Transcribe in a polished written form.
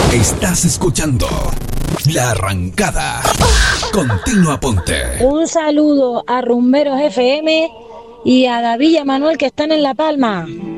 Estás escuchando La Arrancada. Continua Ponte. Un saludo a Rumberos FM y a David y a Manuel que están en La Palma.